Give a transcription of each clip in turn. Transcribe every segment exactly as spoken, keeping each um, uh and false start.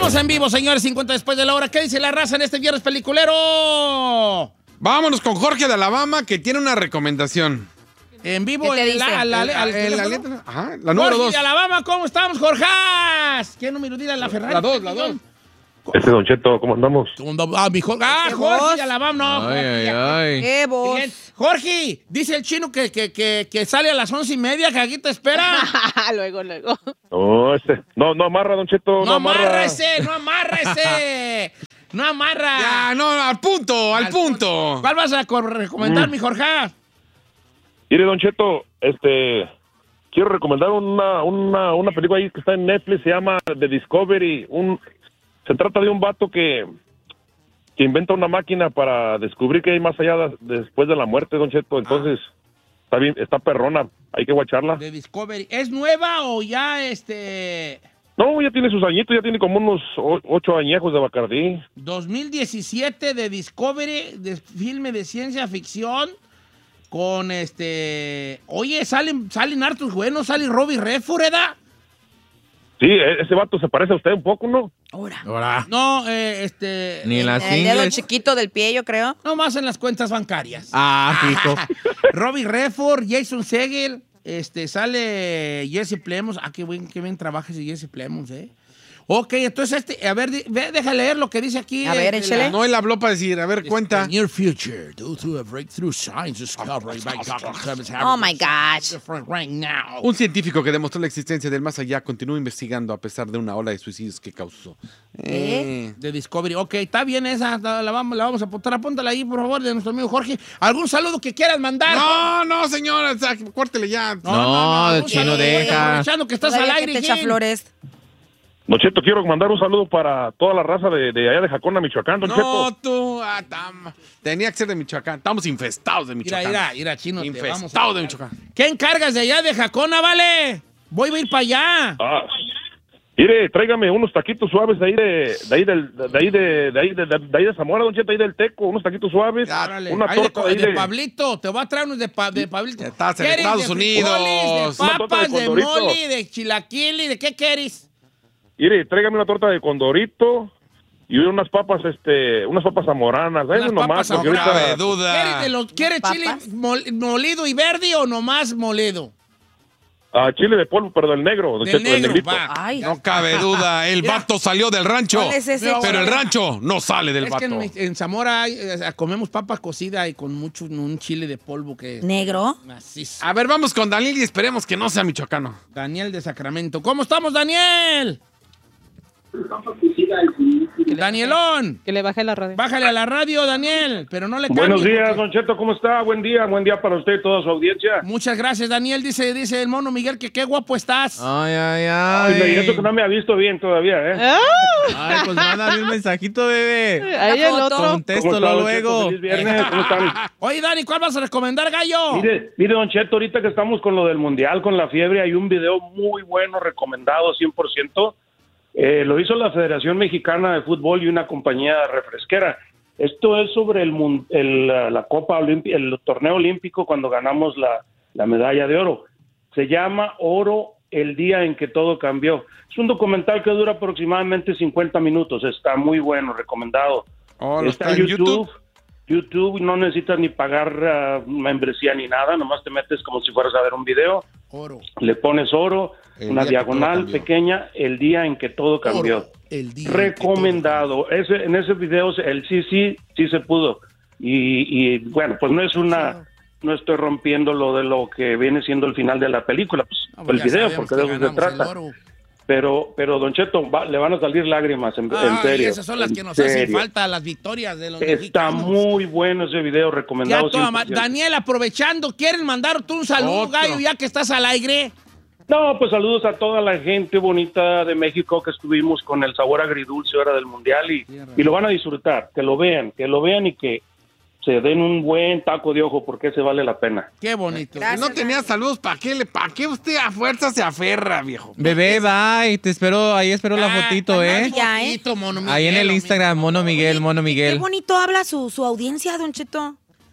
Estamos en vivo, señores, cincuenta después de la hora. ¿Qué dice la raza en este viernes peliculero? Vámonos con Jorge de Alabama, que tiene una recomendación. En vivo, ¿Qué te en la, dice? a la, El- al el- la teléfono. letra, ajá, la número Jorge dos. de Alabama, ¿cómo estamos, Jorge? ¿Qué número dile a la Ferrari? La dos, la dos. Este Don Cheto, ¿cómo andamos? Ah, mi Jorge. Ah, ¿Qué Jorge voz? de Alabama, no. Ay, Jorge, ay, ay. ¡Qué voz! Bien. Jorge, dice el chino que, que, que, que sale a las once y media, que aquí te espera. luego, luego. No, este, no, no amarra, Don Cheto, no, No amarra. amarra ese, no amarra ese. No amarra. Ya, no, al punto, al, Al punto. ¿Cuál vas a co- recomendar, Mm. mi Jorge? Mire, Don Cheto, este, quiero recomendar una, una, una película ahí que está en Netflix, se llama The Discovery. Un, se trata de un vato que, que inventa una máquina para descubrir qué hay más allá de- después de la muerte, Don Cheto. Entonces, está bien, está perrona, hay que guacharla. De Discovery. ¿Es nueva o ya este No, ya tiene sus añitos, ya tiene como unos o- ocho añejos de Bacardí. dos mil diecisiete de Discovery, de filme de ciencia ficción con este... Oye, salen, salen hartos buenos, sale Robbie Redford, ¿verdad? Sí, e- ese vato se parece a usted un poco, ¿no? Ahora. Ahora. No, eh, este... Ni en las El dedo ingles. chiquito del pie, yo creo. No más en las cuentas bancarias. Ah, fijo. Robbie Redford, Jason Segel, este, sale Jesse Plemons. Ah, qué bien, qué bien trabaja ese Jesse Plemons, ¿eh? Ok, entonces este, a ver, di- ve, deja leer lo que dice aquí. A ver, de échale. la- No, él habló para decir, a ver, cuenta. The near future, due to a breakthrough science discovery by Doctor Travis Oh, my gosh. Different right now. Un científico que demostró la existencia del más allá continúa investigando a pesar de una ola de suicidios que causó. Eh. De Discovery. Ok, está bien esa, la vamos, la vamos a apuntar. Apúntala ahí, por favor, de nuestro amigo Jorge. ¿Algún saludo que quieras mandar? No, no, señor, o sea, córtele ya. No, el algún chino saludo, deja. Aprovechando que estás al Todavía que aire, te echa Jim. flores. Don Cheto, quiero mandar un saludo para toda la raza de, de allá de Jacona, Michoacán, Don No, Cheto. tú, ah, tam- tenía que ser de Michoacán. Estamos infestados de Mira, Michoacán. mira, mira, chino. te vamos a- Infestados de Michoacán. ¿Qué encargas de allá de Jacona, vale? Voy a ir para allá. Ah, mire, tráigame unos taquitos suaves de ahí de, de ahí del, de ahí de, de ahí de, de, de ahí de Zamora, Don Cheto, ahí del Teco, unos taquitos suaves, Órale. una Ahí de, torta de, ahí de de, Pablito, te voy a traer unos de, pa- de Pablito. Ya estás en ¿Quieres Estados de Unidos. frijoles, de Una torta de papas, de, condorito. mole, de chilaquili, ¿de qué quieres? mire, tráigame una torta de condorito y unas papas, este, unas papas zamoranas, Unas eso nomás, papas porque No ahorita- cabe ¿Quieres, duda. de los, ¿quieres ¿Papas? chile mol- molido y verde o nomás molido? Ah, chile de polvo, pero del negro, Don Del Cheto, del negro, negrito. va. Ay. No cabe duda. El Mira. vato salió del rancho. ¿Cuál es ese? Pero el rancho no sale del Es que vato. en, en Zamora hay, eh, comemos papa cocida y con mucho un chile de polvo que es ¿Negro? macizo. A ver, vamos con Daniel y esperemos que no sea michoacano. Daniel de Sacramento. ¿Cómo estamos, Daniel? Danielón, Que le baje la radio. bájale a la radio, Daniel, pero no le cambies. Buenos días, porque- Don Cheto, ¿cómo está? Buen día, buen día para usted y toda su audiencia. Muchas gracias, Daniel. Dice, dice el mono Miguel que qué guapo estás. Ay, ay, Ay, me ay. dice que no me ha visto bien todavía, ¿eh? ¡Ah! Ay, pues mándame un mensajito, bebé. Ahí el foto. otro. ¿Cómo Contéstalo está, Don Cheto? luego. Feliz viernes, ¿cómo están? Oye, Dani, ¿cuál vas a recomendar, gallo? Mire, mire, Don Cheto, ahorita que estamos con lo del Mundial, con la fiebre, hay un video muy bueno, recomendado cien por ciento. Eh, lo hizo la Federación Mexicana de Fútbol y una compañía refresquera. Esto es sobre el, mun- el, la, la Copa Olímpica, el torneo olímpico cuando ganamos la, la medalla de oro. Se llama Oro, el día en que todo cambió. Es un documental que dura aproximadamente cincuenta minutos. Está muy bueno, recomendado. Oh, ¿lo Está en YouTube. YouTube, no necesitas ni pagar ah, membresía ni nada, nomás te metes como si fueras a ver un video, Oro. le pones oro, El una día que todo diagonal cambió. pequeña, el día en que todo cambió. Oro, el día en que Recomendado. Ese, en ese video el sí, sí, sí se pudo. Y, y bueno, pues no es una, no estoy rompiendo lo de lo que viene siendo el final de la película, pues todo- No, pues el ya video, sabemos porque de que eso se ganamos el trata. oro. Pero, pero Don Cheto, va- le van a salir lágrimas, en, en Ay, serio. esas son las en que nos hacen serio. falta, las victorias de los Está mexicanos. muy bueno ese video, Ya recomendado. toda cien por ma- ciento. Daniel, aprovechando, ¿quieres mandar tú un saludo, Otro. gallo, ya que estás al aire? No, pues saludos a toda la gente bonita de México que estuvimos con el sabor agridulce ahora del Mundial y, y lo van a disfrutar, que lo vean, que lo vean y que se den un buen taco de ojo porque se vale la pena. Qué bonito. Gracias. No tenía saludos, ¿para qué, le- ¿para qué usted a fuerza se aferra, viejo? Bebé, bye. Te espero, ahí espero la Ah, fotito, ah, ¿eh? Ya, ¿eh? fotito, mono Ahí en Miguel, el hombre. Instagram, Mono Miguel, Mono Qué Miguel. bonito habla su, su audiencia, Don Cheto.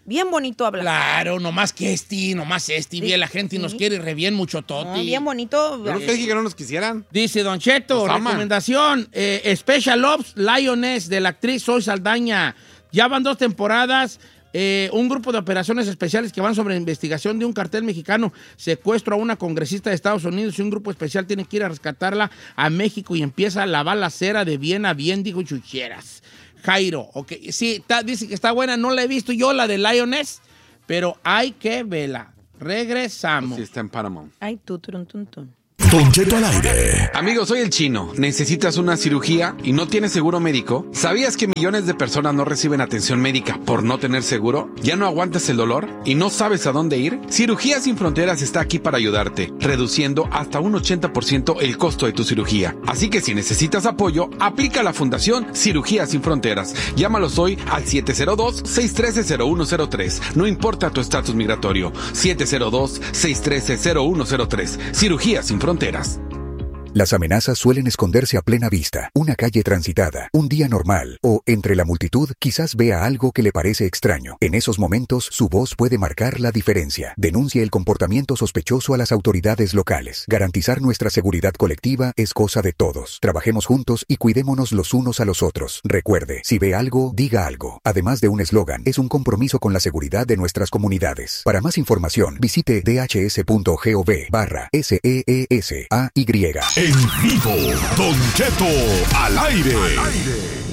Bien bonito habla. Claro, nomás que este, nomás este. Sí, Bien, la gente sí. nos quiere re bien mucho toti. No, bien bonito. Yo nunca dije que no nos quisieran. Dice Don Cheto, Nos aman. recomendación, eh, Special Ops Lioness de la actriz Zoe Saldaña. Ya van dos temporadas. Eh, un grupo de operaciones especiales que van sobre investigación de un cartel mexicano, secuestro a una congresista de Estados Unidos y un grupo especial tiene que ir a rescatarla a México y empieza la balacera de bien a bien, digo chucheras. Jairo, ok, sí, está, dice que está buena, no la he visto yo, la de Lioness, pero hay que verla. Regresamos. Sí, está en Paramount. Ay, tú, turun, tun, tun. Don Cheto al aire. Amigo, soy el Chino. ¿Necesitas una cirugía y no tienes seguro médico? ¿Sabías que millones de personas no reciben atención médica por no tener seguro? ¿Ya no aguantas el dolor y no sabes a dónde ir? Cirugías Sin Fronteras está aquí para ayudarte, reduciendo hasta un ochenta por ciento el costo de tu cirugía. Así que si necesitas apoyo, aplica a la Fundación Cirugías Sin Fronteras. Llámalos hoy al siete cero dos, seis uno tres, cero uno cero tres. No importa tu estatus migratorio. siete cero dos, seis uno tres, cero uno cero tres. Cirugías Sin Fronteras. Las amenazas suelen esconderse a plena vista, una calle transitada, un día normal, o entre la multitud quizás vea algo que le parece extraño. En esos momentos, su voz puede marcar la diferencia. Denuncia el comportamiento sospechoso a las autoridades locales. Garantizar nuestra seguridad colectiva es cosa de todos. Trabajemos juntos y cuidémonos los unos a los otros. Recuerde, si ve algo, diga algo. Además de un eslogan, es un compromiso con la seguridad de nuestras comunidades. Para más información, visite dhs.gov barra S E E S A Y. En vivo, Don Cheto al aire.